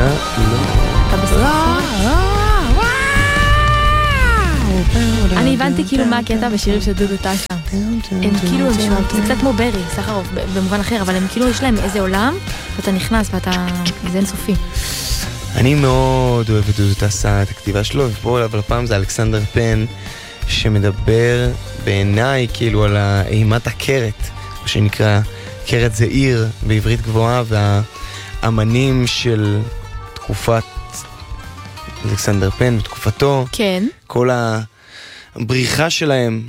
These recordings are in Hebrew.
אני הבנתי כאילו מה הקטע בשירים של דודו טסה. הם כאילו, זה קצת כמו ברי, סחרוף, במובן אחר, אבל הם כאילו יש להם איזה עולם, ואתה נכנס ואתה, זה אינסופי. אני מאוד אוהב את דודו טסה, את הכתיבה שלו, אבל הפעם זה אלכסנדר פן, שמדבר בעיניי כאילו על אימת הקרת, מה שנקרא קרת זה עיר בעברית גבוהה, והאמנים של תקופת אלכסנדר פן, בתקופתו, כן. כל הבריחה שלהם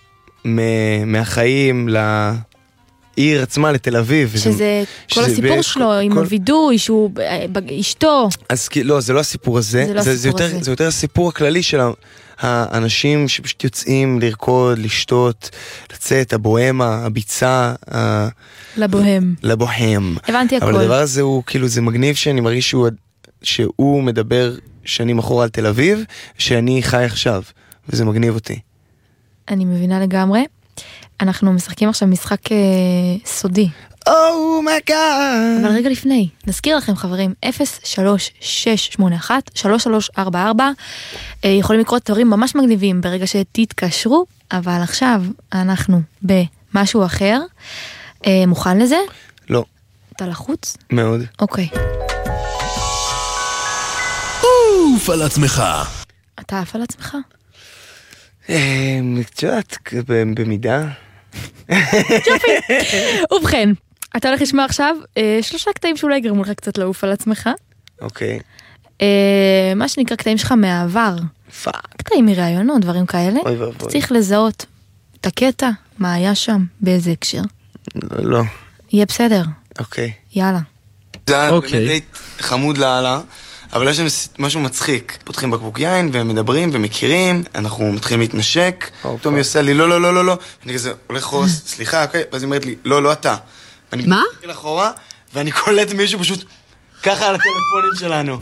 מהחיים לעיר עצמה, לתל אביב. שזה כל הסיפור שלו עם הוידוי, שהוא אשתו. אז לא, זה לא הסיפור הזה, זה יותר הסיפור הכללי של האנשים שפשוט יוצאים לרקוד, לשתות, לצאת, הבוהמה, הביצה. לבוהם. הבנתי הכל. אבל הדבר הזה הוא כאילו, זה מגניב שאני מרגיש שהוא מדבר שנים אחורה על תל אביב, שאני חי עכשיו, וזה מגניב אותי. אני מבינה לגמרי. אנחנו משחקים עכשיו משחק סודי. אבל רגע לפני, נזכיר לכם חברים, 03681-3344, יכולים לקרות דברים ממש מגניבים ברגע שתתקשרו, אבל עכשיו אנחנו במשהו אחר. מוכן לזה? לא. אתה לחוץ? מאוד. אוקיי. עוף על עצמך. אתה עף על עצמך? קצת, במידה. יופי. ובכן, אתה הולך לשמוע עכשיו 3 קטעים שאולי יגרמו לך קצת לעוף על עצמך. אוקיי. מה שנקרא קטעים שלך מהעבר. קטעים מראיונות, דברים כאלה. אוי ואבוי. צריך לזהות את הקטע, מה היה שם, באיזה הקשר. לא. יהיה בסדר. אוקיי. יאללה. זה באמת חמוד לעלה. אבל יש שם משהו מצחיק. פותחים בקבוק יין ומדברים ומכירים, אנחנו מתחילים להתנשק, פתאום היא עושה לי לא, לא, לא, לא, לא, אני כזה הולך חוס, סליחה, אוקיי, ואז היא אומרת לי, לא, לא אתה. מה? אני מתחיל אחורה, ואני קולט מישהו פשוט ככה על הטלפונים שלנו.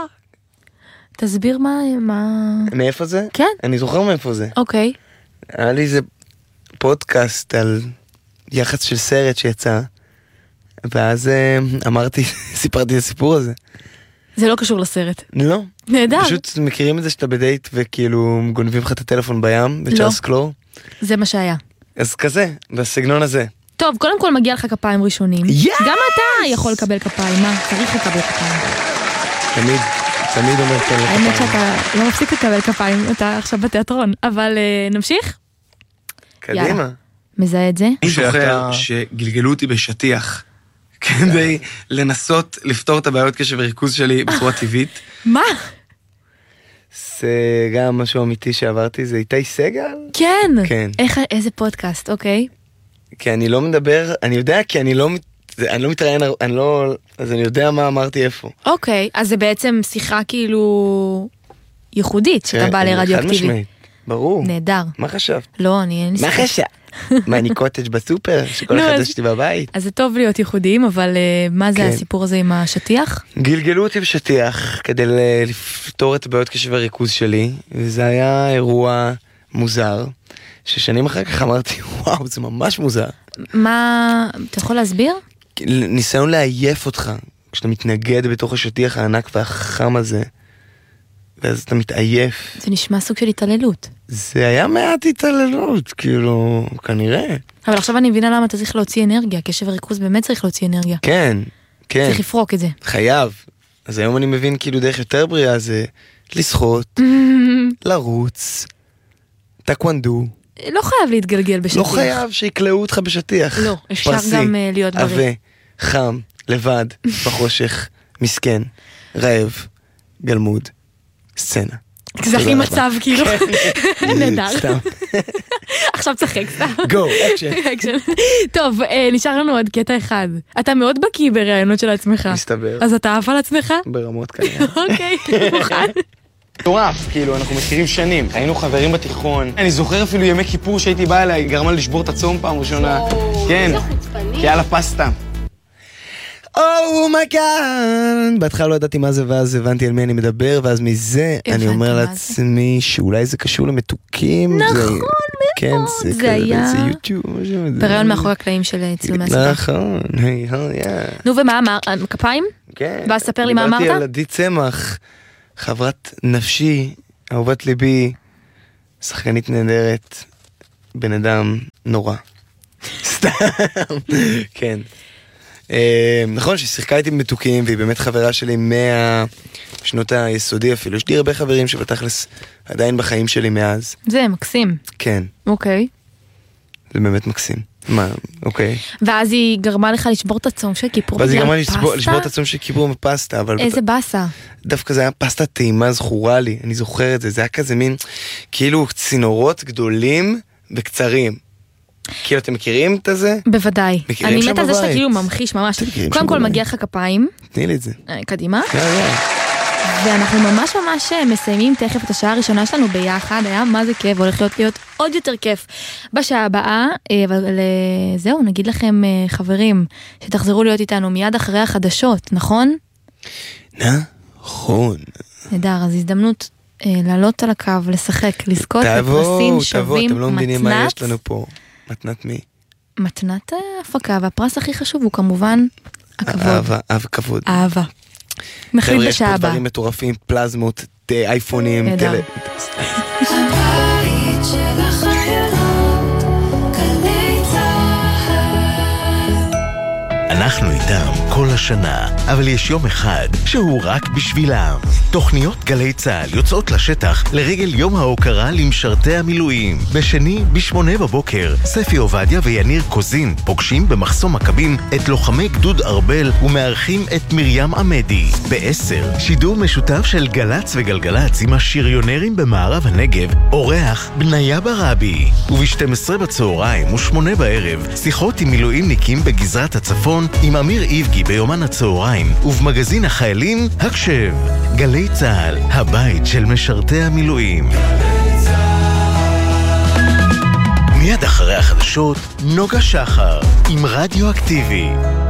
תסביר מה... מאיפה זה? כן. אני זוכר מאיפה זה. אוקיי. היה לי איזה פודקאסט על יחס של סרט שיצא, ואז אמרתי, סיפרתי את הסיפור הזה. זה לא קשור לסרט. לא. נהדר. פשוט מכירים את זה שאתה בדייט וכאילו גונבים לך את הטלפון בים, בצ'ארלס קלור. זה מה שהיה. אז כזה, בסגנון הזה. טוב, קודם כל מגיע לך כפיים ראשונים. גם אתה יכול לקבל כפיים, מה? צריך לקבל כפיים. תמיד אומר תן לכפיים. האמת שאתה לא מפסיק לקבל כפיים, אתה עכשיו בתיאטרון. אבל נמשיך? קדימה. מזהה את זה? אני זוכר שגלגלו אותי בשטיח. כדי לנסות לפתור את הבעיות קשב וריכוז שלי בצורה טבעית. מה? זה גם משהו אמיתי שעברתי, זה איתי סגל? כן. כן. איזה פודקאסט, אוקיי? כי אני לא מדבר, אני יודע כי אני לא מתראיין, אז אני יודע מה אמרתי איפה. אוקיי, אז זה בעצם שיחה כאילו ייחודית, שאתה בא לרדיו-אקטיבי. ברור. נהדר. מה חשבת? לא, אין לי מה חשבת? מה, אני קוטג' בסופר? שכל אחד יש לי בבית? אז זה טוב להיות ייחודיים, אבל מה זה הסיפור הזה עם השטיח? גלגלו אותי בשטיח כדי לפתור את הבעיות קשב וריכוז שלי, וזה היה אירוע מוזר, ששנים אחר כך אמרתי, וואו, זה ממש מוזר. מה, אתה יכול להסביר? ניסיון לעייף אותך, כשאתה מתנגד בתוך השטיח הענק והחם הזה, ואז אתה מתעייף. זה נשמע סוג של התעללות. זה היה מעט התעללות, כאילו, כנראה. אבל עכשיו אני מבינה למה אתה צריך להוציא אנרגיה, קשב וריכוז באמת צריך להוציא אנרגיה. כן, כן. צריך לפרוק את זה. חייב. אז היום אני מבין כאילו דרך יותר בריאה זה לשחות, לרוץ, טקוונדו. לא חייב להתגלגל בשטיח. לא חייב שיקלעו אותך בשטיח. לא, אפשר גם להיות בריא. עווה, חם, לבד, בחושך, מסכן, רעב, גלמוד, סצנה. זה הכי מצב כאילו. נהדר. סתם. עכשיו צחק סתם. גו, אקשן. טוב, נשאר לנו עוד קטע אחד. אתה מאוד בקיא ברעיונות של עצמך. מסתבר. אז אתה עף על עצמך? ברמות כאלה. אוקיי, מוכן. מטורף, כאילו, אנחנו מכירים שנים. היינו חברים בתיכון. אני זוכר אפילו ימי כיפור שהייתי בא אליי, גרמה לשבור את הצום פעם ראשונה. כן, כי על הפסטה. אומייגאד! בהתחלה לא ידעתי מה זה, ואז הבנתי על מי אני מדבר, ואז מזה אני אומר לעצמי שאולי זה קשור למתוקים. נכון, כן, זה היה... זה יוטיוב. בראיון מאחורי הקלעים של צילומי הסדרה. נכון, נו, ומה אמר? כפיים? כן. ואז ספר לי מה אמרת? דיברתי על עדי צמח, חברת נפשי, אהובת ליבי, שחקנית נהדרת, בן אדם נורא. סתם, כן. נכון ששיחקה איתי מתוקים, והיא באמת חברה שלי מהשנות היסודי אפילו. יש לי הרבה חברים שבתכלס עדיין בחיים שלי מאז. זה מקסים. כן. אוקיי. זה באמת מקסים. מה, אוקיי. ואז היא גרמה לך לשבור את הצום של כיפור ואז היא בגלל גרמה לי לשבור את הצום של כיפור בפסטה, אבל... איזה בסה. דווקא זה היה פסטה טעימה זכורה לי, אני זוכר את זה, זה היה כזה מין, כאילו צינורות גדולים וקצרים. כאילו אתם מכירים את זה? בוודאי. אני מתה זה שאתה כאילו ממחיש ממש. קודם כל מגיע לך כפיים. תני לי את זה. קדימה. ואנחנו ממש מסיימים תכף את השעה הראשונה שלנו ביחד, היה מה זה כיף, הולך להיות עוד יותר כיף בשעה הבאה, אבל זהו, נגיד לכם חברים, שתחזרו להיות איתנו מיד אחרי החדשות, נכון? נכון. נהדר, אז הזדמנות לעלות על הקו, לשחק, לזכות בפרסים שווים, אתם לא מבינים מה יש לנו פה. מתנת מי? מתנת הפקה, והפרס הכי חשוב הוא כמובן הכבוד. אהבה, כבוד. אהבה. נחליט בשעה הבאה. יש פה דברים מטורפים, פלזמות, אייפונים, נהדר. הבית של החיילות, גלי צהל. אנחנו איתם כל השנה, אבל יש יום אחד שהוא רק בשבילם. תוכניות גלי צהל יוצאות לשטח לרגל יום ההוקרה למשרתי המילואים. בשני, ב8 בבוקר, ספי עובדיה ויניר קוזין פוגשים במחסום מכבים את לוחמי גדוד ארבל ומארחים את מרים עמדי. ב10, שידור משותף של גלץ וגלגלץ עם השריונרים במערב הנגב, אורח בניה ברבי. וב12 בצהריים ו8 בערב, שיחות עם מילואימניקים בגזרת הצפון עם אמיר איבגי ביומן הצהריים, ובמגזין החיילים הקשב. גלי צהל, הבית של משרתי המילואים. מיד אחרי החדשות, נוגה שחר עם רדיו אקטיבי.